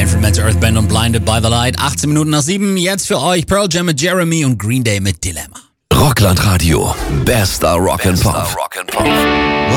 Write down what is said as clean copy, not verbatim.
Manfred Earth Band und Blinded by the Light. 18 Minuten nach 7. Jetzt für euch Pearl Jam mit Jeremy und Green Day mit Dilemma. Rockland Radio. Bester Rock'n'Pop.